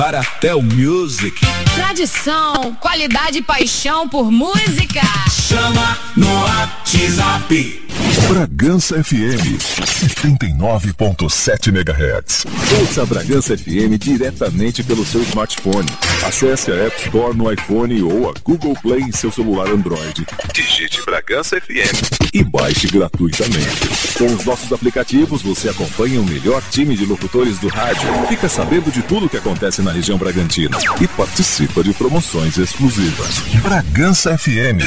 Para Tel Music. Tradição, qualidade e paixão por música. Chama no WhatsApp. Bragança FM 79.7 MHz. Ouça a Bragança FM diretamente pelo seu smartphone. Acesse a App Store no iPhone ou a Google Play em seu celular Android. Digite Bragança FM e baixe gratuitamente. Com os nossos aplicativos você acompanha o melhor time de locutores do rádio, fica sabendo de tudo o que acontece na região Bragantina e participa de promoções exclusivas. Bragança FM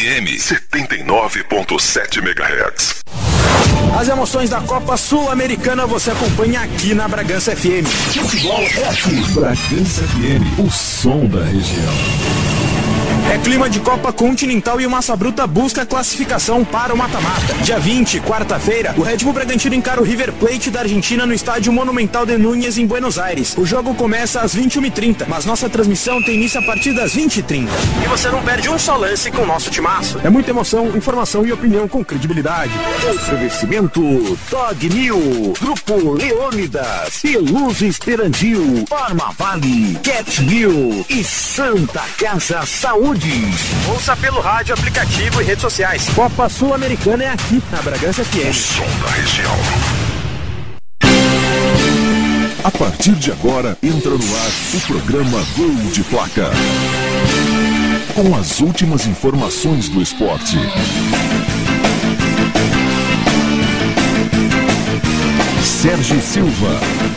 79.7 MHz. As emoções da Copa Sul-Americana você acompanha aqui na Bragança FM. Futebol é aqui. Bragança FM, o som da região. É clima de Copa Continental e o Massa Bruta busca a classificação para o mata-mata. Dia 20, quarta-feira, o Red Bull Bragantino encara o River Plate da Argentina no estádio Monumental de Núñez, em Buenos Aires. O jogo começa às 21h30, mas nossa transmissão tem início a partir das 20h30. E você não perde um só lance com o nosso timaço. É muita emoção, informação e opinião com credibilidade. Oferecimento Dog New, Grupo Leônidas, Peluz Esperandil, Farma Vale, Cat New e Santa Casa Saúde. Ouça pelo rádio, aplicativo e redes sociais. Copa Sul-Americana é aqui na Bragança FM. O som da região. A partir de agora, entra no ar o programa Gol de Placa. Com as últimas informações do esporte. Sérgio Silva.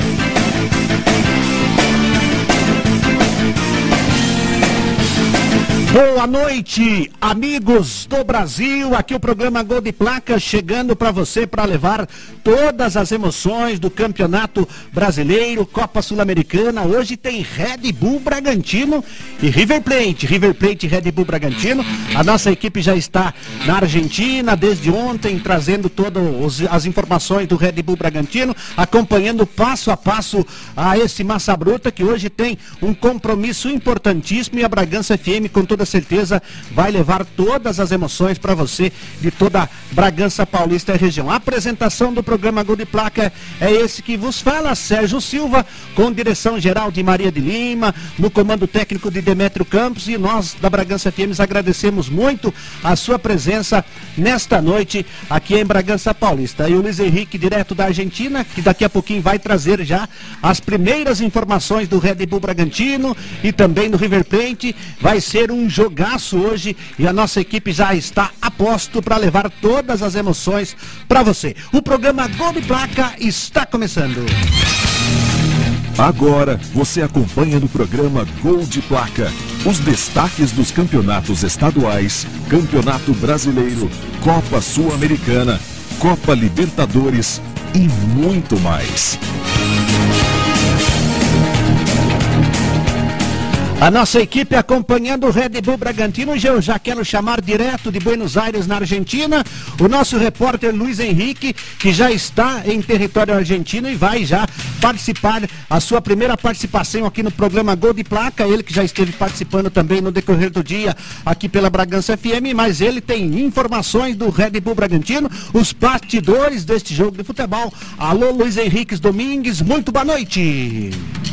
Boa noite, amigos do Brasil. Aqui o programa Gol de Placa chegando para você para levar todas as emoções do Campeonato Brasileiro, Copa Sul-Americana. Hoje tem Red Bull Bragantino e River Plate. River Plate e Red Bull Bragantino. A nossa equipe já está na Argentina desde ontem, trazendo todas as informações do Red Bull Bragantino, acompanhando passo a passo a esse Massa Bruta, que hoje tem um compromisso importantíssimo, e a Bragança FM, com toda certeza, vai levar todas as emoções para você de toda Bragança Paulista e região. A apresentação do programa Gol de Placa é esse que vos fala, Sérgio Silva, com direção geral de Maria de Lima, no comando técnico de Demétrio Campos, e nós da Bragança FM agradecemos muito a sua presença nesta noite aqui em Bragança Paulista. E o Luiz Henrique, direto da Argentina, que daqui a pouquinho vai trazer já as primeiras informações do Red Bull Bragantino e também do River Plate. Vai ser um jogaço hoje e a nossa equipe já está a posto para levar todas as emoções para você. O programa Gol de Placa está começando. Agora você acompanha no programa Gol de Placa os destaques dos campeonatos estaduais, Campeonato Brasileiro, Copa Sul-Americana, Copa Libertadores e muito mais. A nossa equipe acompanhando o Red Bull Bragantino. Eu já quero chamar direto de Buenos Aires, na Argentina, o nosso repórter Luiz Henrique, que já está em território argentino e vai já participar, a sua primeira participação aqui no programa Gol de Placa. Ele que já esteve participando também no decorrer do dia aqui pela Bragança FM, mas ele tem informações do Red Bull Bragantino, os bastidores deste jogo de futebol. Alô, Luiz Henrique Domingues, muito boa noite.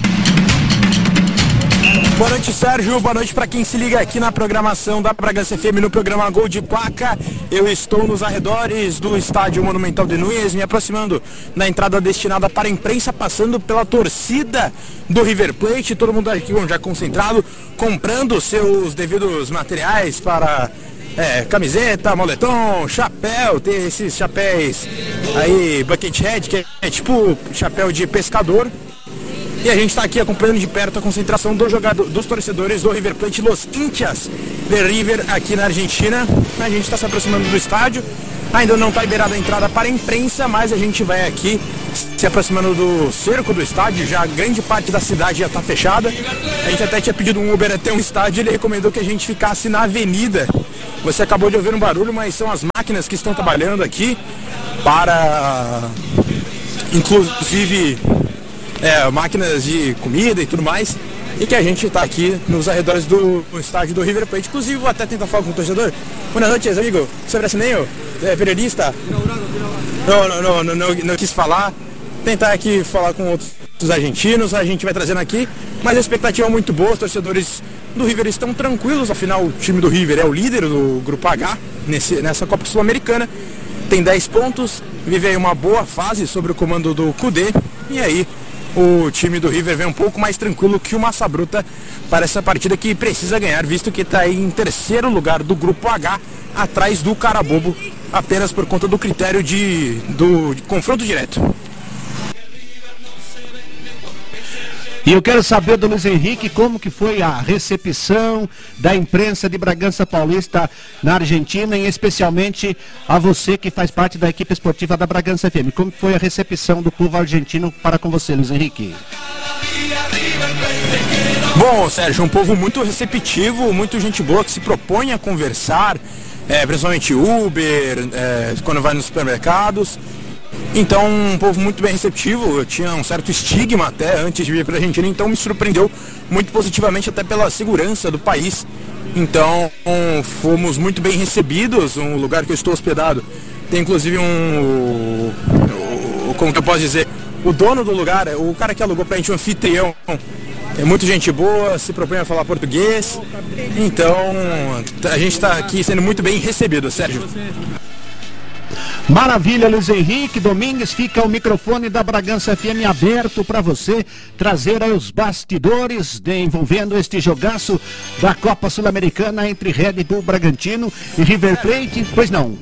Boa noite, Sérgio. Boa noite para quem se liga aqui na programação da Bragança FM no programa Gol de Placa. Eu estou nos arredores do estádio Monumental de Núñez, me aproximando da entrada destinada para a imprensa, passando pela torcida do River Plate. Todo mundo aqui já concentrado, comprando seus devidos materiais para camiseta, moletom, chapéu. Tem esses chapéus aí, bucket hat, que é tipo chapéu de pescador. E a gente está aqui acompanhando de perto a concentração dos torcedores do River Plate, Los Hinchas de River, aqui na Argentina. A gente está se aproximando do estádio, ainda não está liberada a entrada para a imprensa, mas a gente vai aqui se aproximando do cerco do estádio. Já grande parte da cidade já está fechada. A gente até tinha pedido um Uber até um estádio, ele recomendou que a gente ficasse na avenida. Você acabou de ouvir um barulho, mas são as máquinas que estão trabalhando aqui para, inclusive, máquinas de comida e tudo mais, e que a gente está aqui nos arredores do estádio do River Plate. Inclusive, vou até tentar falar com o torcedor. Boa noite, amigo. Você é brasileiro? Periodista? Não quis falar. Tentar aqui falar com outros argentinos, a gente vai trazendo aqui, mas a expectativa é muito boa, os torcedores do River estão tranquilos, afinal o time do River é o líder do Grupo H nessa Copa Sul-Americana, tem 10 pontos, vive aí uma boa fase sob o comando do Kudê, e aí o time do River vem um pouco mais tranquilo que o Massa Bruta para essa partida que precisa ganhar, visto que está aí em terceiro lugar do Grupo H, atrás do Carabobo, apenas por conta do critério de confronto direto. E eu quero saber do Luiz Henrique como que foi a recepção da imprensa de Bragança Paulista na Argentina, e especialmente a você que faz parte da equipe esportiva da Bragança FM. Como foi a recepção do povo argentino para com você, Luiz Henrique? Bom, Sérgio, um povo muito receptivo, muito gente boa que se propõe a conversar, principalmente Uber, quando vai nos supermercados. Então, um povo muito bem receptivo. Eu tinha um certo estigma até antes de vir para a Argentina, então me surpreendeu muito positivamente até pela segurança do país. Então, fomos muito bem recebidos. Um lugar que eu estou hospedado tem inclusive como que eu posso dizer, o dono do lugar, o cara que alugou para a gente, um anfitrião, é muito gente boa, se propõe a falar português. Então, a gente está aqui sendo muito bem recebido, Sérgio. Maravilha, Luiz Henrique Domingues, fica o microfone da Bragança FM aberto para você trazer aí os bastidores envolvendo este jogaço da Copa Sul-Americana entre Red Bull Bragantino e River Plate. Pois não?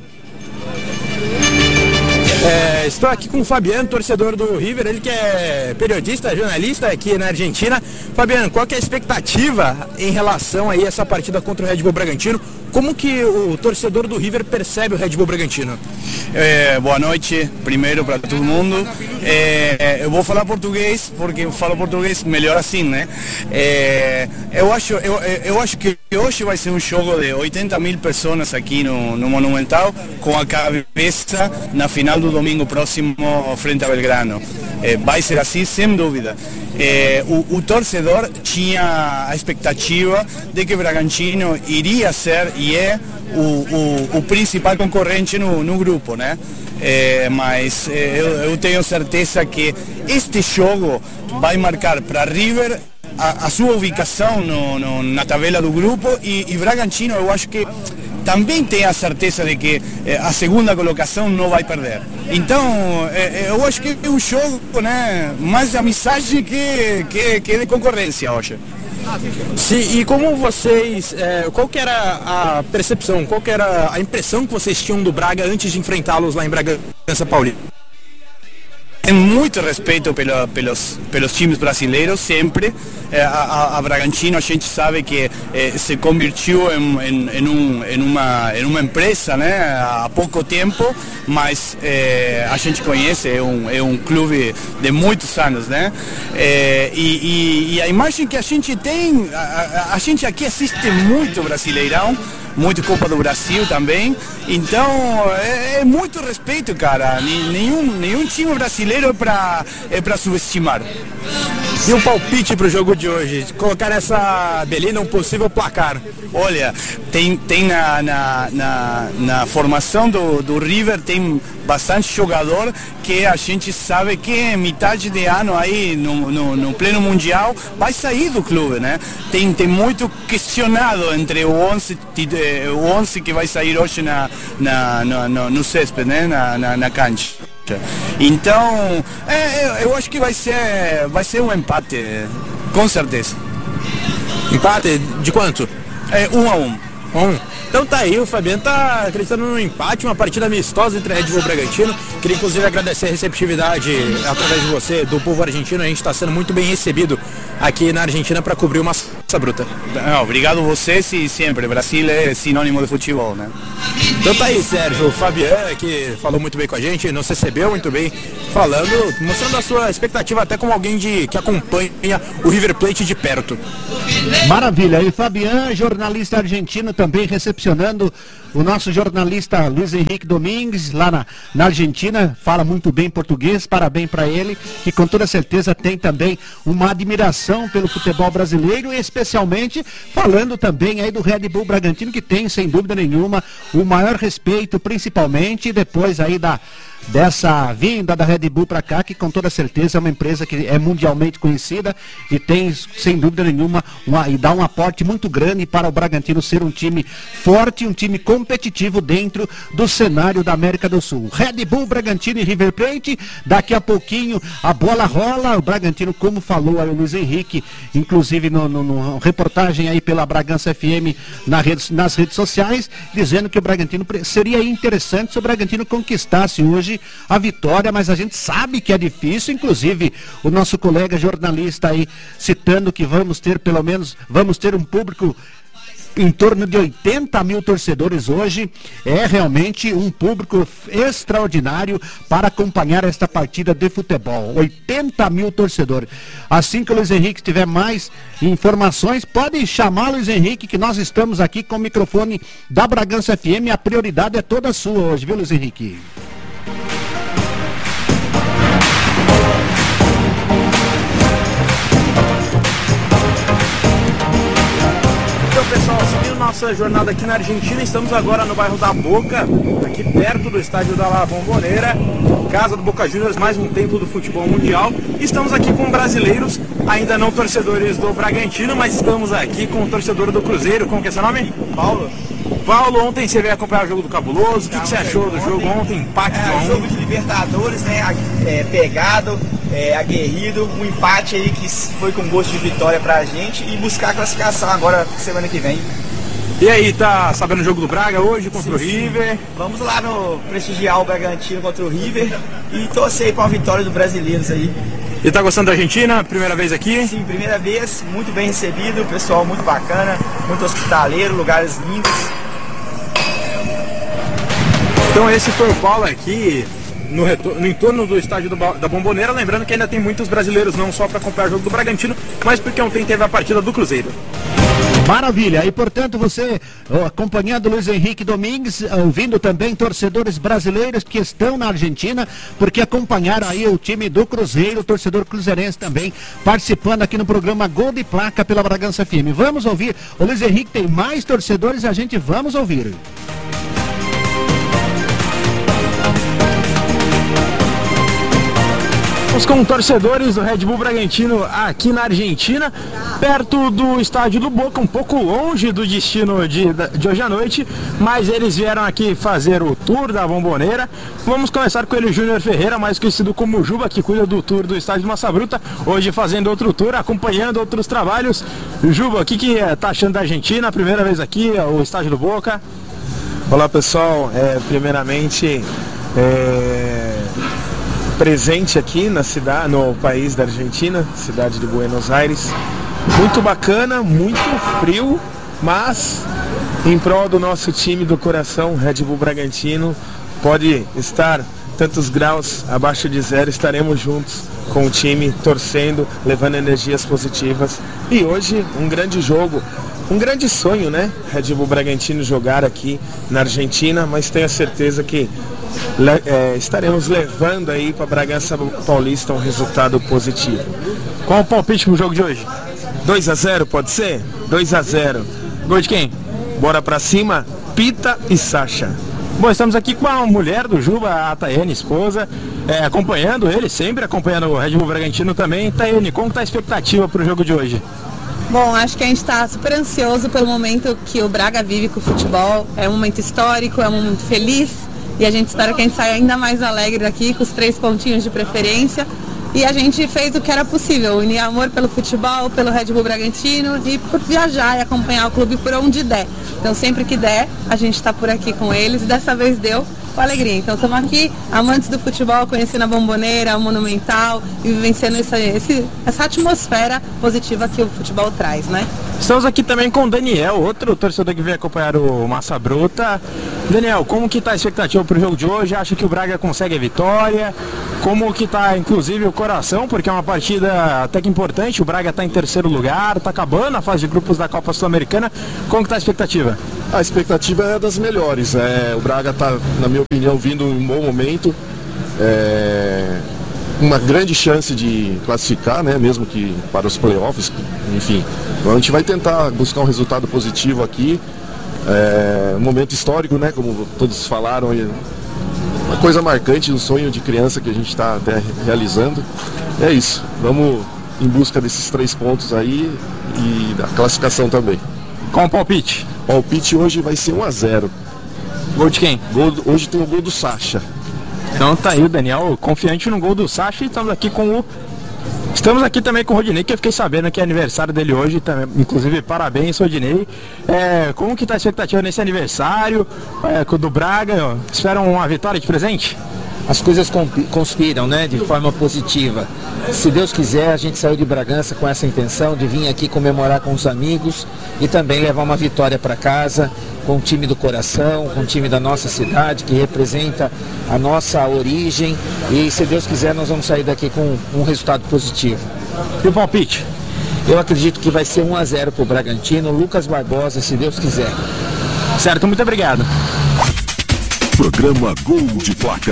Estou aqui com o Fabiano, torcedor do River, ele que é periodista, jornalista aqui na Argentina. Fabiano, qual que é a expectativa em relação aí a essa partida contra o Red Bull Bragantino? Como que o torcedor do River percebe o Red Bull Bragantino? Boa noite, primeiro para todo mundo. Eu vou falar português, porque eu falo português melhor assim, né? Eu acho que hoje vai ser um jogo de 80 mil pessoas aqui no Monumental, com a cabeça na final do domingo próximo frente a Belgrano. Vai ser assim, sem dúvida. O torcedor tinha a expectativa de que Bragantino iria ser e é o principal concorrente no grupo, né? Mas eu tenho certeza que este jogo vai marcar para River a sua ubicação na tabela do grupo, e Bragantino eu acho que também tem a certeza de que a segunda colocação não vai perder. Então, eu acho que é um jogo, né, mais de amizade que de concorrência hoje. Sim, e como vocês, qual que era a percepção, qual que era a impressão que vocês tinham do Braga antes de enfrentá-los lá em Bragança Paulista? Tem muito respeito pelos times brasileiros, sempre. A Bragantino, a gente sabe que se convertiu em uma empresa, né, há pouco tempo, mas a gente conhece, é um clube de muitos anos, né? E a imagem que a gente tem, a gente aqui assiste muito Brasileirão, muito Copa do Brasil também, então é muito respeito, cara. Nenhum time brasileiro é para subestimar. E um palpite para o jogo de hoje? Colocar nessa Belina um possível placar. Olha, tem na formação do River tem bastante jogador que a gente sabe que metade de ano aí no pleno mundial vai sair do clube, né? Tem muito questionado entre o 11 que vai sair hoje no césped, né? Na cancha. Então, eu acho que vai ser um empate, com certeza. Empate de quanto? 1-1. Então tá aí, o Fabiano tá acreditando no empate, uma partida amistosa entre Red Bull e Bragantino. Queria inclusive agradecer a receptividade através de você, do povo argentino. A gente está sendo muito bem recebido aqui na Argentina para cobrir uma Massa Bruta. Obrigado a vocês e sempre, Brasil é sinônimo de futebol, né? Então tá aí, Sérgio, o Fabiano que falou muito bem com a gente, nos recebeu muito bem, falando, mostrando a sua expectativa até como alguém que acompanha o River Plate de perto. Maravilha, e Fabiano, jornalista argentino, também recepcionando o nosso jornalista Luiz Henrique Domingues, lá na Argentina, fala muito bem português, parabéns para ele, que com toda certeza tem também uma admiração pelo futebol brasileiro, e especialmente falando também aí do Red Bull Bragantino, que tem, sem dúvida nenhuma, o maior respeito, principalmente depois aí dessa vinda da Red Bull para cá, que com toda certeza é uma empresa que é mundialmente conhecida e tem, sem dúvida nenhuma, e dá um aporte muito grande para o Bragantino ser um time forte, um time competitivo dentro do cenário da América do Sul. Red Bull, Bragantino e River Plate, daqui a pouquinho a bola rola, o Bragantino, como falou aí o Luiz Henrique, inclusive no reportagem aí pela Bragança FM nas redes sociais, dizendo que o Bragantino seria interessante se o Bragantino conquistasse hoje a vitória, mas a gente sabe que é difícil, inclusive o nosso colega jornalista aí citando que vamos ter um público em torno de 80 mil torcedores hoje. É realmente um público extraordinário para acompanhar esta partida de futebol. 80 mil torcedores. Assim que o Luiz Henrique tiver mais informações, pode chamar, Luiz Henrique, que nós estamos aqui com o microfone da Bragança FM. A prioridade é toda sua hoje, viu, Luiz Henrique? Pessoal, seguindo nossa jornada aqui na Argentina, estamos agora no bairro da Boca, aqui perto do estádio da La Bombonera, casa do Boca Juniors, mais um templo do futebol mundial. Estamos aqui com brasileiros, ainda não torcedores do Bragantino, mas estamos aqui com o torcedor do Cruzeiro. Como que é seu nome? Paulo. Paulo, ontem você veio acompanhar o jogo do Cabuloso. O que você achou do jogo ontem? Empate de 1-1. Jogo de Libertadores, né? Pegado, aguerrido, um empate aí que foi com gosto de vitória pra gente e buscar a classificação agora semana que vem. E aí, tá sabendo o jogo do Braga hoje contra o River? Vamos lá no prestigiar o Bragantino contra o River e torcer aí pra uma vitória do Brasileiros aí. E tá gostando da Argentina? Primeira vez aqui? Sim, primeira vez, muito bem recebido, pessoal muito bacana, muito hospitaleiro, lugares lindos. Então esse foi o Paulo aqui no entorno do estádio da Bombonera, lembrando que ainda tem muitos brasileiros não só para acompanhar o jogo do Bragantino, mas porque ontem teve a partida do Cruzeiro. Maravilha, e portanto você acompanhando o Luiz Henrique Domingues, ouvindo também torcedores brasileiros que estão na Argentina, porque acompanharam aí o time do Cruzeiro, o torcedor cruzeirense também participando aqui no programa Gol de Placa pela Bragança FM. Vamos ouvir, o Luiz Henrique tem mais torcedores e a gente vamos ouvir. Com torcedores do Red Bull Bragantino aqui na Argentina, perto do estádio do Boca, um pouco longe do destino de hoje à noite, mas eles vieram aqui fazer o tour da Bombonera. Vamos começar com ele, Júnior Ferreira, mais conhecido como Juba, que cuida do tour do estádio Massa Bruta, hoje fazendo outro tour, acompanhando outros trabalhos. Juba, o que tá achando da Argentina? Primeira vez aqui, o estádio do Boca. Olá pessoal, primeiramente presente aqui na cidade, no país da Argentina, cidade de Buenos Aires. Muito bacana, muito frio, mas em prol do nosso time do coração, Red Bull Bragantino, pode estar tantos graus abaixo de zero, estaremos juntos com o time, torcendo, levando energias positivas. E hoje um grande jogo, um grande sonho, né? Red Bull Bragantino jogar aqui na Argentina, mas tenho a certeza que estaremos levando aí para Bragança Paulista um resultado positivo. Qual o palpite pro jogo de hoje? 2-0, pode ser? 2-0. Gol de quem? Bora pra cima, Pita e Sacha. Bom, estamos aqui com a mulher do Juba, a Tayane, esposa, acompanhando ele, sempre acompanhando o Red Bull Bragantino também. Tayane, como está a expectativa pro jogo de hoje? Bom, acho que a gente está super ansioso pelo momento que o Braga vive com o futebol. É um momento histórico, é um momento feliz. E a gente espera que a gente saia ainda mais alegre daqui, com os 3 pontinhos de preferência. E a gente fez o que era possível, unir amor pelo futebol, pelo Red Bull Bragantino e por viajar e acompanhar o clube por onde der. Então sempre que der, a gente está por aqui com eles e dessa vez deu com alegria. Então estamos aqui, amantes do futebol, conhecendo a Bombonera, o Monumental e vivenciando essa atmosfera positiva que o futebol traz, né? Estamos aqui também com o Daniel, outro torcedor que veio acompanhar o Massa Bruta. Daniel, como que está a expectativa para o jogo de hoje? Acha que o Braga consegue a vitória? Como que está, inclusive, o coração? Porque é uma partida até que importante. O Braga está em 3º lugar, está acabando a fase de grupos da Copa Sul-Americana. Como que está a expectativa? A expectativa é das melhores. O Braga está, na minha opinião, vindo em um bom momento. Uma grande chance de classificar, né, mesmo que para os playoffs, enfim. Então a gente vai tentar buscar um resultado positivo aqui. Um momento histórico, né, como todos falaram, uma coisa marcante, um sonho de criança que a gente está até realizando. É isso, vamos em busca desses 3 pontos aí e da classificação também. Qual o palpite? O palpite hoje vai ser 1-0. Gol de quem? Hoje tem o gol do Sacha. Então tá aí o Daniel confiante no gol do Sacha, e estamos aqui também com o Rodinei, que eu fiquei sabendo que é aniversário dele hoje, também, inclusive parabéns, Rodinei. Como que tá a expectativa nesse aniversário do Braga? Esperam uma vitória de presente? As coisas conspiram, né, de forma positiva. Se Deus quiser, a gente saiu de Bragança com essa intenção de vir aqui comemorar com os amigos e também levar uma vitória para casa, com o time do coração, com o time da nossa cidade, que representa a nossa origem. E se Deus quiser, nós vamos sair daqui com um resultado positivo. E o palpite? Eu acredito que vai ser 1-0 para o Bragantino, Lucas Barbosa, se Deus quiser. Certo, muito obrigado. Programa Gol de Placa.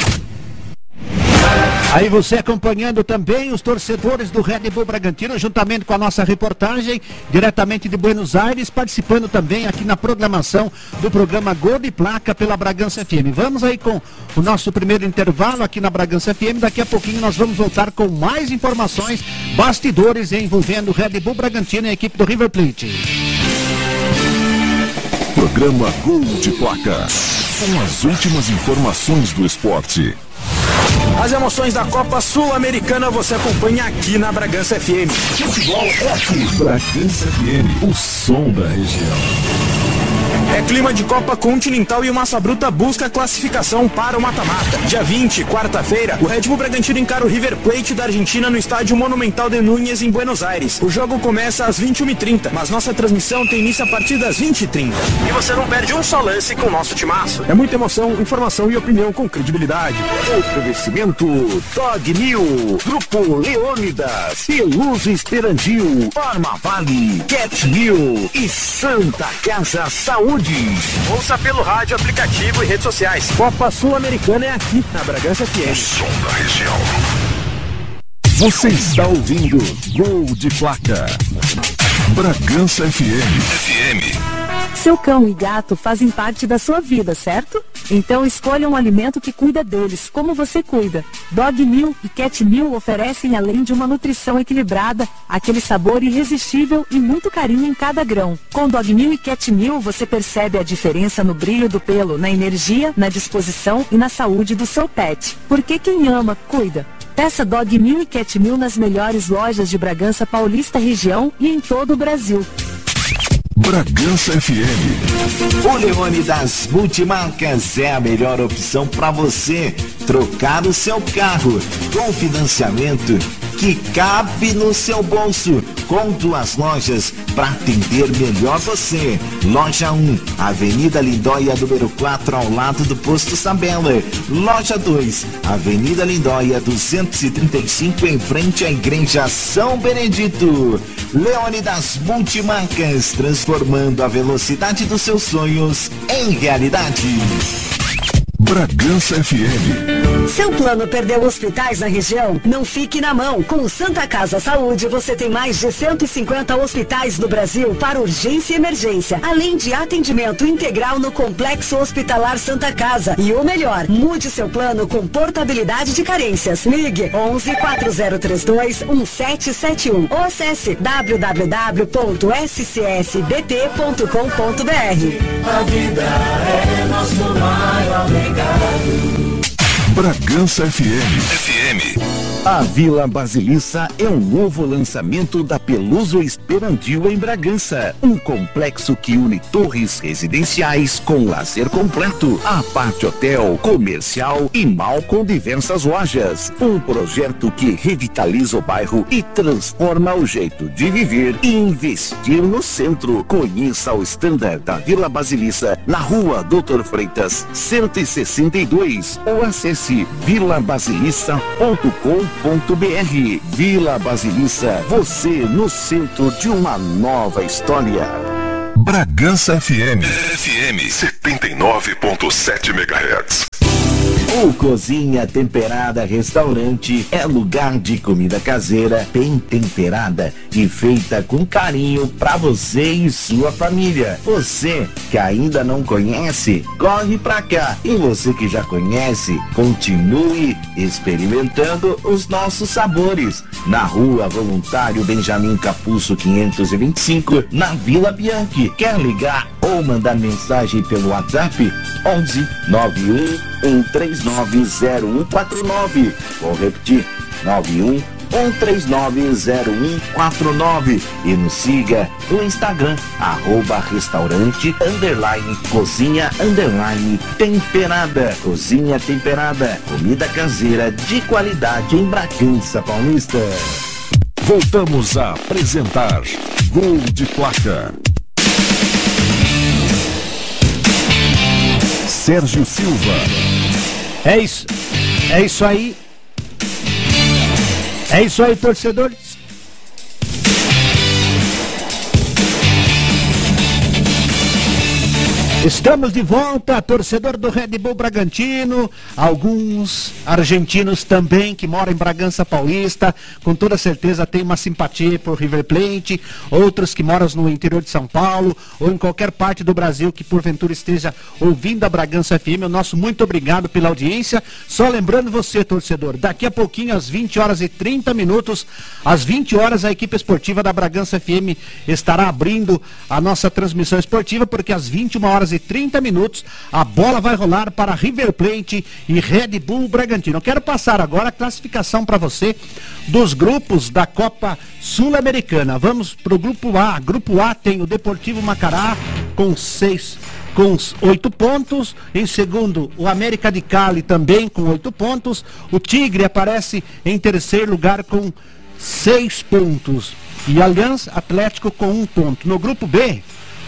Aí você acompanhando também os torcedores do Red Bull Bragantino, juntamente com a nossa reportagem, diretamente de Buenos Aires, participando também aqui na programação do programa Gol de Placa pela Bragança FM. Vamos aí com o nosso primeiro intervalo aqui na Bragança FM. Daqui a pouquinho nós vamos voltar com mais informações, bastidores envolvendo o Red Bull Bragantino e a equipe do River Plate. Programa Gol de Placa. Com as últimas informações do esporte. As emoções da Copa Sul-Americana você acompanha aqui na Bragança FM. Futebol é aqui. Bragança FM, o som da região. É clima de Copa Continental e o Massa Bruta busca a classificação para o mata-mata. Dia 20, quarta-feira, o Red Bull Bragantino encara o River Plate da Argentina no estádio Monumental de Núñez, em Buenos Aires. O jogo começa às 21h30, mas nossa transmissão tem início a partir das 20h30. E você não perde um só lance com o nosso timaço. É muita emoção, informação e opinião com credibilidade. Oferecimento Dog New, Grupo Leônidas, Peluso Esperandil, Orma Vale, Cat New e Santa Casa Saúde. Ouça pelo rádio, aplicativo e redes sociais. Copa Sul-Americana é aqui na Bragança FM. O som da região. Você está ouvindo Gol de Placa. Bragança FM. Seu cão e gato fazem parte da sua vida, certo? Então escolha um alimento que cuida deles, como você cuida. Dog Meal e Cat Meal oferecem, além de uma nutrição equilibrada, aquele sabor irresistível e muito carinho em cada grão. Com Dog Meal e Cat Meal você percebe a diferença no brilho do pelo, na energia, na disposição e na saúde do seu pet. Porque quem ama, cuida. Peça Dog Meal e Cat Meal nas melhores lojas de Bragança Paulista região e em todo o Brasil. Bragança FM. O Leônidas Multimarcas é a melhor opção para você trocar o seu carro com financiamento que cabe no seu bolso, com 2 lojas para atender melhor você. Loja 1, Avenida Lindóia, número 4, ao lado do Posto Sabela. Loja 2, Avenida Lindóia, 235, em frente à Igreja São Benedito. Leônidas Multimarcas, transformando a velocidade dos seus sonhos em realidade. Bragança FM. Seu plano perdeu hospitais na região? Não fique na mão. Com o Santa Casa Saúde, você tem mais de 150 hospitais no Brasil para urgência e emergência, além de atendimento integral no Complexo Hospitalar Santa Casa. E o melhor, mude seu plano com portabilidade de carências. Ligue 11 4032 1771 ou acesse www.scsbt.com.br. A vida é nosso maior legado. Bragança FM. A Vila Basilissa é um novo lançamento da Peluso Esperandil em Bragança. Um complexo que une torres residenciais com lazer completo, a parte hotel, comercial e mall com diversas lojas. Um projeto que revitaliza o bairro e transforma o jeito de viver e investir no centro. Conheça o standard da Vila Basilissa na Rua Doutor Freitas 162 ou acesse vilabasilissa.com.br. Vila Basilissa, você no centro de uma nova história. Bragança FM 79.7 MHz. O Cozinha Temperada Restaurante é lugar de comida caseira, bem temperada e feita com carinho para você e sua família. Você que ainda não conhece, corre pra cá. E você que já conhece, continue experimentando os nossos sabores. Na Rua Voluntário Benjamin Capuzzo 525, na Vila Bianchi. Quer ligar ou mandar mensagem pelo WhatsApp? 11 91 1390149. Vou repetir, 91 1390149. E nos siga no Instagram, @restaurante_cozinha_temperada. Cozinha Temperada, comida caseira de qualidade em Bragança Paulista. Voltamos a apresentar Gol de Placa. Sérgio Silva. É isso aí. É isso aí, torcedores. Estamos de volta, torcedor do Red Bull Bragantino, alguns argentinos também que moram em Bragança Paulista, com toda certeza tem uma simpatia por River Plate, outros que moram no interior de São Paulo ou em qualquer parte do Brasil que porventura esteja ouvindo a Bragança FM, o nosso muito obrigado pela audiência. Só lembrando você, torcedor, daqui a pouquinho às 20 horas e 30 minutos, às 20 horas a equipe esportiva da Bragança FM estará abrindo a nossa transmissão esportiva, porque às 21 horas e 30 minutos, a bola vai rolar para River Plate e Red Bull Bragantino. Eu quero passar agora a classificação para você dos grupos da Copa Sul-Americana. Vamos para o grupo A. Grupo A tem o Deportivo Macará com 8 pontos. Em segundo, o América de Cali também com 8 pontos. O Tigre aparece em terceiro lugar com 6 pontos. E Aliança Atlético com 1 ponto. No grupo B,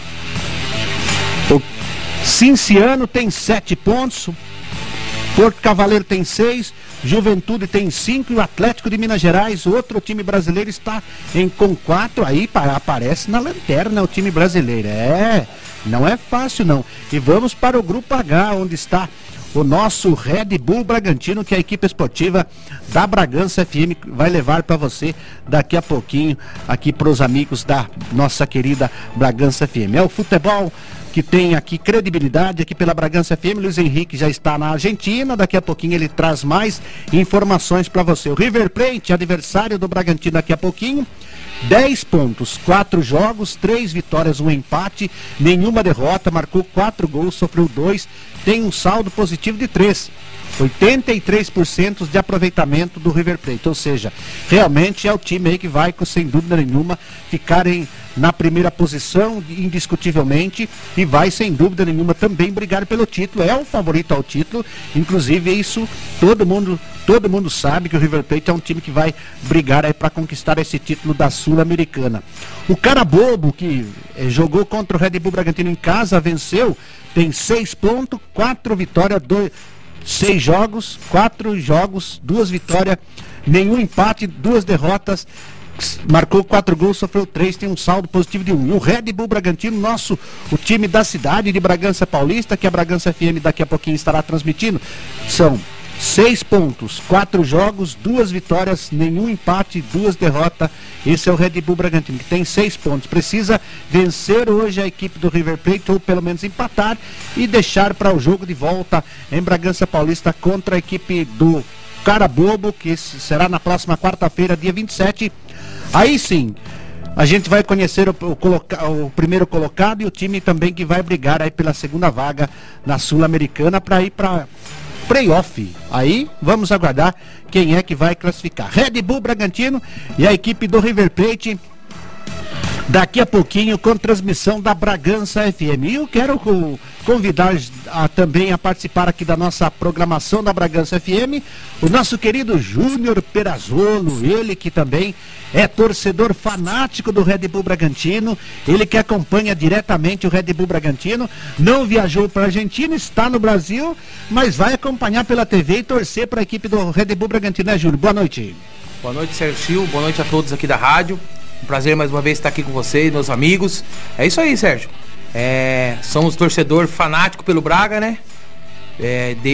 o Cinciano tem 7 pontos, Porto Cavaleiro tem 6, Juventude tem 5 e o Atlético de Minas Gerais, outro time brasileiro, está com 4, aí aparece na lanterna o time brasileiro. Não é fácil não. E vamos para o grupo H, onde está o nosso Red Bull Bragantino, que a equipe esportiva da Bragança FM vai levar para você daqui a pouquinho, aqui para os amigos da nossa querida Bragança FM. É o futebol que tem aqui credibilidade aqui pela Bragança FM. Luiz Henrique já está na Argentina, daqui a pouquinho ele traz mais informações para você. O River Plate, adversário do Bragantino, daqui a pouquinho, 10 pontos, 4 jogos, 3 vitórias, 1 empate, nenhuma derrota, marcou 4 gols, sofreu 2, tem um saldo positivo de 3. 83% de aproveitamento do River Plate, ou seja, realmente é o time aí que vai, sem dúvida nenhuma, ficar na primeira posição, indiscutivelmente, e vai, sem dúvida nenhuma, também brigar pelo título, é o favorito ao título, inclusive isso, todo mundo sabe que o River Plate é um time que vai brigar aí para conquistar esse título da Sul-Americana. O Carabobo, que jogou contra o Red Bull Bragantino em casa, venceu, tem 6 pontos, 4 vitórias, 6 jogos, 4 jogos, 2 vitórias, nenhum empate, 2 derrotas, marcou 4 gols, sofreu 3, tem um saldo positivo de 1. E o Red Bull Bragantino, o time da cidade de Bragança Paulista, que a Bragança FM daqui a pouquinho estará transmitindo, são 6 pontos, 4 jogos, 2 vitórias, nenhum empate, 2 derrotas. Esse é o Red Bull Bragantino, que tem 6 pontos. Precisa vencer hoje a equipe do River Plate, ou pelo menos empatar, e deixar para o jogo de volta em Bragança Paulista contra a equipe do Carabobo, que será na próxima quarta-feira, dia 27. Aí sim, a gente vai conhecer o primeiro colocado e o time também que vai brigar aí pela segunda vaga na Sul-Americana para ir para playoff. Aí vamos aguardar quem é que vai classificar. Red Bull Bragantino e a equipe do River Plate daqui a pouquinho com transmissão da Bragança FM. E eu quero convidar também a participar aqui da nossa programação da Bragança FM o nosso querido Júnior Perazzolo, ele que também é torcedor fanático do Red Bull Bragantino, ele que acompanha diretamente o Red Bull Bragantino, não viajou para a Argentina, está no Brasil, mas vai acompanhar pela TV e torcer para a equipe do Red Bull Bragantino, né, Júnior? Boa noite. Boa noite, Sérgio. Boa noite a todos aqui da rádio. Um prazer mais uma vez estar aqui com vocês, meus amigos. É isso aí, Sérgio. Somos torcedor fanático pelo Braga, né?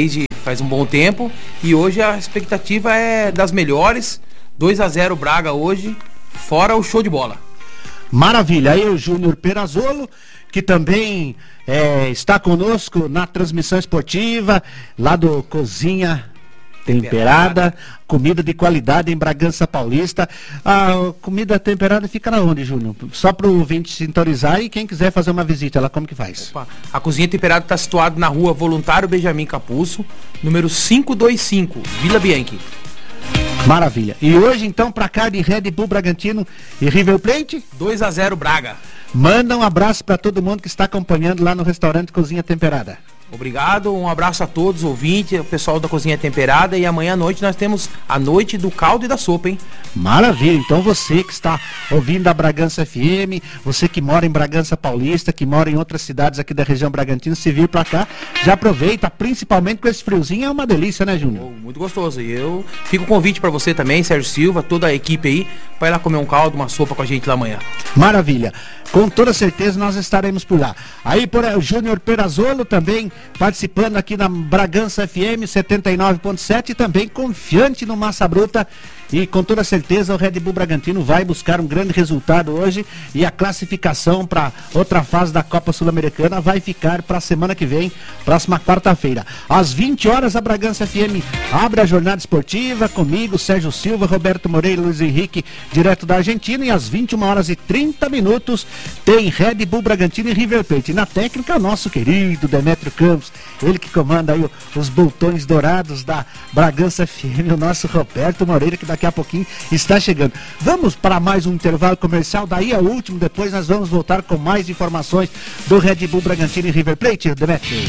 faz um bom tempo. E hoje a expectativa é das melhores. 2-0 Braga hoje, fora o show de bola. Maravilha, aí o Júnior Perazzolo, que também está conosco na transmissão esportiva, lá do Cozinha Temperada, comida de qualidade em Bragança Paulista. A comida temperada fica na onde, Júnior? Só para o ouvinte sintonizar e quem quiser fazer uma visita, ela como que faz? Opa. A Cozinha Temperada está situada na rua Voluntário Benjamin Capuzzo, número 525, Vila Bianchi. Maravilha. E hoje, então, para cá de Red Bull Bragantino e River Plate? 2-0 Braga. Manda um abraço para todo mundo que está acompanhando lá no restaurante Cozinha Temperada. Obrigado, um abraço a todos, ouvintes, o pessoal da Cozinha Temperada. E amanhã à noite nós temos a noite do caldo e da sopa, hein? Maravilha, então você que está ouvindo a Bragança FM, você que mora em Bragança Paulista, que mora em outras cidades aqui da região Bragantina, se vir pra cá, já aproveita, principalmente com esse friozinho, é uma delícia, né, Júnior? Muito gostoso, e eu fico o convite pra você também, Sérgio Silva, toda a equipe aí, pra ir lá comer um caldo, uma sopa com a gente lá amanhã. Maravilha, com toda certeza nós estaremos por lá. Aí por o Júnior Perazzolo também participando aqui na Bragança FM 79.7 e também confiante no Massa Bruta. E com toda certeza o Red Bull Bragantino vai buscar um grande resultado hoje e a classificação para outra fase da Copa Sul-Americana vai ficar para a semana que vem, próxima quarta-feira. Às 20 horas a Bragança FM abre a jornada esportiva comigo, Sérgio Silva, Roberto Moreira e Luiz Henrique, direto da Argentina, e às 21 horas e 30 minutos tem Red Bull Bragantino e River Plate. E na técnica o nosso querido Demétrio Campos, ele que comanda aí os botões dourados da Bragança FM, o nosso Roberto Moreira, que daqui a pouquinho está chegando. Vamos para mais um intervalo comercial, daí é o último, depois nós vamos voltar com mais informações do Red Bull Bragantino e River Plate, Demetrio.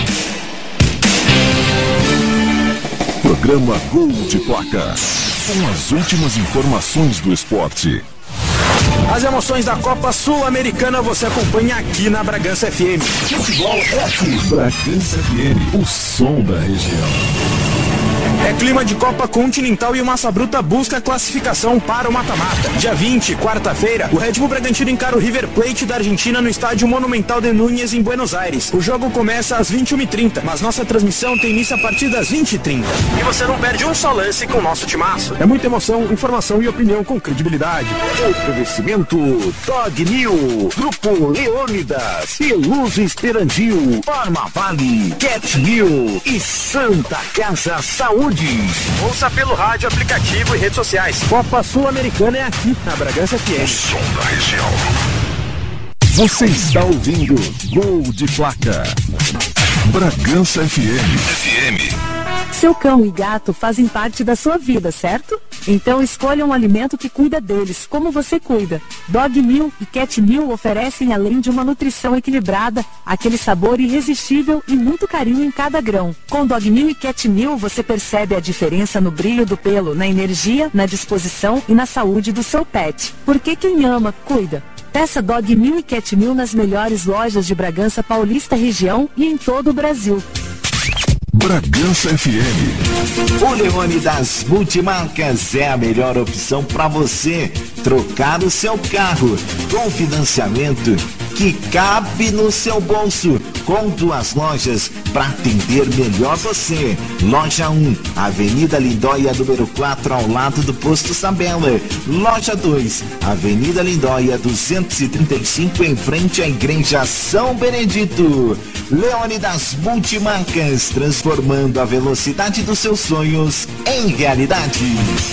Programa Gol de Placa, com as últimas informações do esporte. As emoções da Copa Sul-Americana você acompanha aqui na Bragança FM. Futebol é aqui. Bragança FM, o som da região. É clima de Copa Continental e o Massa Bruta busca a classificação para o mata-mata. Dia 20, quarta-feira, o Red Bull Bragantino encara o River Plate da Argentina no estádio Monumental de Núñez, em Buenos Aires. O jogo começa às 21h30, mas nossa transmissão tem início a partir das 20h30. E você não perde um só lance com o nosso timaço. É muita emoção, informação e opinião com credibilidade. Oferecimento Dog New, Grupo Leônidas, Peluso Esperandil, Farma Vale, Cat New e Santa Casa Saúde. Ouça pelo rádio, aplicativo e redes sociais. Copa Sul-Americana é aqui na Bragança FM. O som da região. Você está ouvindo Gol de Placa. Bragança FM. Seu cão e gato fazem parte da sua vida, certo? Então escolha um alimento que cuida deles, como você cuida. Dog Meal e Cat Meal oferecem, além de uma nutrição equilibrada, aquele sabor irresistível e muito carinho em cada grão. Com Dog Meal e Cat Meal você percebe a diferença no brilho do pelo, na energia, na disposição e na saúde do seu pet. Porque quem ama, cuida. Peça Dog Meal e Cat Meal nas melhores lojas de Bragança Paulista região e em todo o Brasil. Bragança FM. O Leônidas Multimarcas é a melhor opção para você trocar o seu carro com financiamento que cabe no seu bolso, com 2 lojas para atender melhor você. Loja 1, Avenida Lindóia, número 4, ao lado do Posto Sabela. Loja 2, Avenida Lindóia, 235, em frente à Igreja São Benedito. Leônidas Multimarcas, transformando a velocidade dos seus sonhos em realidade.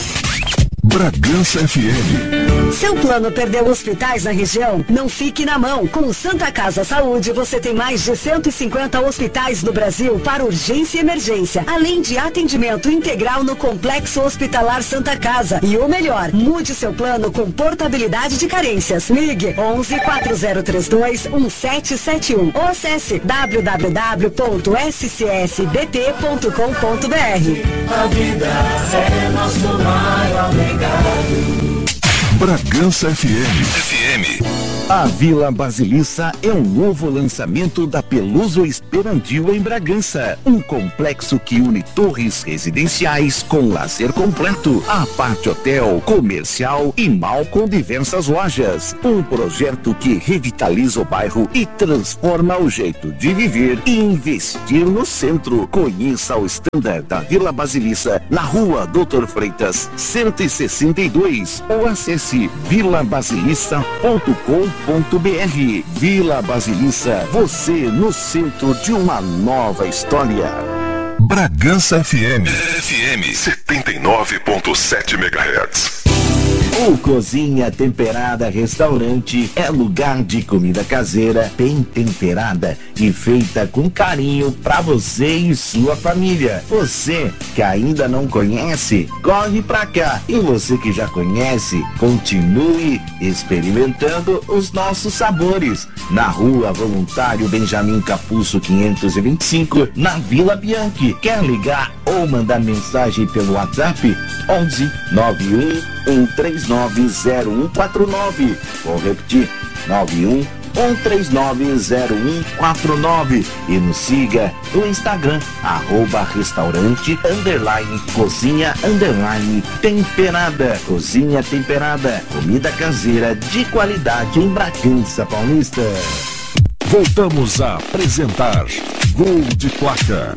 Bragança FM. Seu plano perdeu hospitais na região? Não fique na mão. Com o Santa Casa Saúde, você tem mais de 150 hospitais no Brasil para urgência e emergência, além de atendimento integral no Complexo Hospitalar Santa Casa. E o melhor, mude seu plano com portabilidade de carências. Ligue 11 4032 1771 ou acesse www.scsbt.com.br. A vida é nosso maior legado. Bragança FM. A Vila Basilissa é um novo lançamento da Peluso Esperantil em Bragança. Um complexo que une torres residenciais com lazer completo, aparte hotel, comercial e mall com diversas lojas. Um projeto que revitaliza o bairro e transforma o jeito de viver e investir no centro. Conheça o standard da Vila Basilissa na Rua Doutor Freitas, 162 ou acesse vilabasilissa.com.br. Vila Basilissa, você no centro de uma nova história. Bragança FM 79.7 MHz. O Cozinha Temperada Restaurante é lugar de comida caseira, bem temperada e feita com carinho para você e sua família. Você que ainda não conhece, corre pra cá. E você que já conhece, continue experimentando os nossos sabores. Na Rua Voluntário Benjamin Capuzzo 525, na Vila Bianchi. Quer ligar ou mandar mensagem pelo WhatsApp? 11 91 1390149. Vou repetir, 91 1390149. E nos siga no Instagram, @restaurante_cozinha_temperada. Cozinha Temperada, comida caseira de qualidade em Bragança Paulista. Voltamos a apresentar Gol de Placa.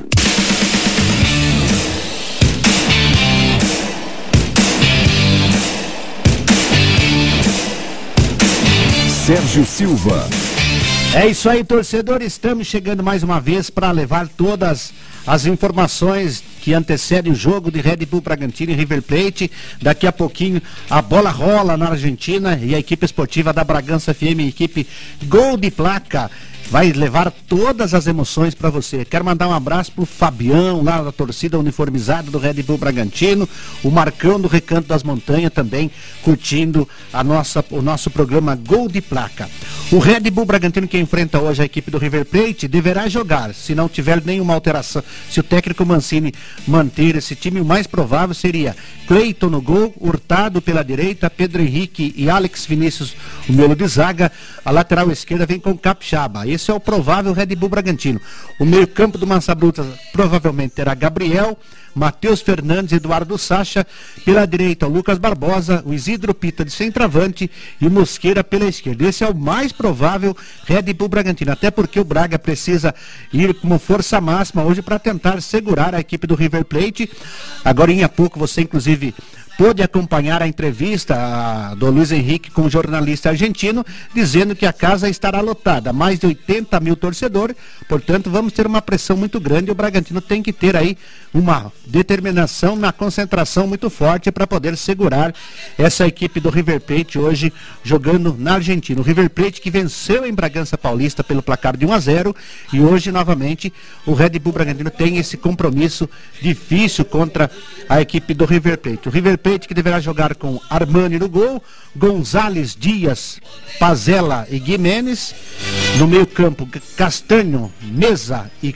Sérgio Silva. É isso aí, torcedor, estamos chegando mais uma vez para levar todas as informações que antecedem o jogo de Red Bull Bragantino e River Plate. Daqui a pouquinho a bola rola na Argentina e a equipe esportiva da Bragança FM, equipe Gol de Placa, vai levar todas as emoções para você. Quero mandar um abraço pro Fabião, lá da torcida uniformizada do Red Bull Bragantino, o Marcão do Recanto das Montanhas também curtindo o nosso programa Gol de Placa. O Red Bull Bragantino, que enfrenta hoje a equipe do River Plate, deverá jogar, se não tiver nenhuma alteração. Se o técnico Mancini manter esse time, o mais provável seria Cleiton no gol, Hurtado pela direita, Pedro Henrique e Alex Vinícius, o meio de zaga. A lateral esquerda vem com Capixaba. Esse é o provável Red Bull Bragantino. O meio campo do Massa Bruta provavelmente terá Gabriel, Matheus Fernandes, Eduardo Sacha. Pela direita, o Lucas Barbosa, o Isidro Pita de centroavante e o Mosqueira pela esquerda. Esse é o mais provável Red Bull Bragantino, até porque o Braga precisa ir com força máxima hoje para tentar segurar a equipe do River Plate. Agora em pouco você inclusive pôde acompanhar a entrevista do Luiz Henrique com o jornalista argentino, dizendo que a casa estará lotada, mais de 80 mil torcedores, portanto vamos ter uma pressão muito grande. O Bragantino tem que ter aí uma determinação, uma concentração muito forte para poder segurar essa equipe do River Plate hoje jogando na Argentina. O River Plate que venceu em Bragança Paulista pelo placar de 1-0 e hoje novamente o Red Bull Bragantino tem esse compromisso difícil contra a equipe do River Plate. O River Plate que deverá jogar com Armani no gol, Gonzalez, Dias, Pazella e Guimenes. No meio campo, Castanho, Mesa e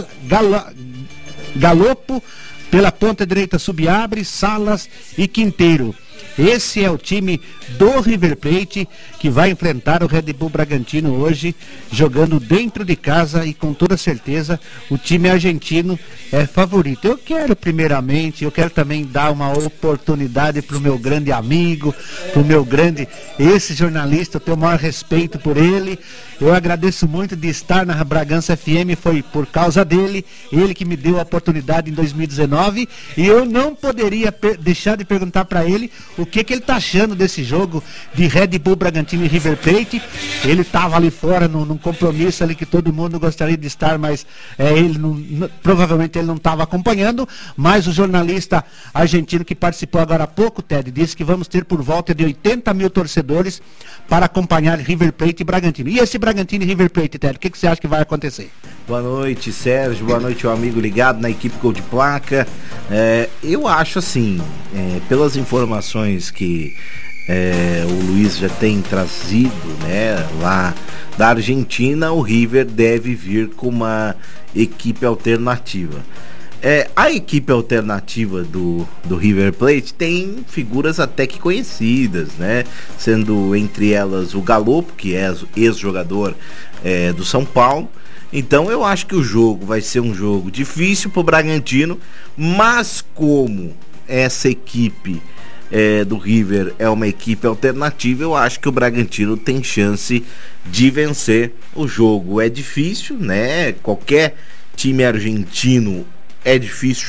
Galopo. Pela ponta direita, Subiabre, Salas e Quinteiro. Esse é o time do River Plate que vai enfrentar o Red Bull Bragantino hoje, jogando dentro de casa, e com toda certeza o time argentino é favorito. Eu quero também dar uma oportunidade para o meu grande amigo, esse jornalista, eu tenho o maior respeito por ele. Eu agradeço muito de estar na Bragança FM, foi por causa dele, ele que me deu a oportunidade em 2019, e eu não poderia deixar de perguntar para ele o que ele está achando desse jogo de Red Bull Bragantino e River Plate. Ele estava ali fora num compromisso ali que todo mundo gostaria de estar, mas provavelmente ele não estava acompanhando. Mas o jornalista argentino que participou agora há pouco, Ted, disse que vamos ter por volta de 80 mil torcedores para acompanhar River Plate e Bragantino. E esse Bragantino e River Plate, Ted, o que você acha que vai acontecer? Boa noite, Sérgio, boa noite, meu amigo ligado na equipe Gol de Placa. Eu acho assim, pelas informações que o Luiz já tem trazido, né, lá da Argentina, o River deve vir com uma equipe alternativa. A equipe alternativa do River Plate tem figuras até que conhecidas, né? Sendo entre elas o Galopo, que é ex-jogador do São Paulo. Então eu acho que o jogo vai ser um jogo difícil pro Bragantino, mas como essa equipe do River é uma equipe alternativa, eu acho que o Bragantino tem chance de vencer. O jogo é difícil, né? Qualquer time argentino é difícil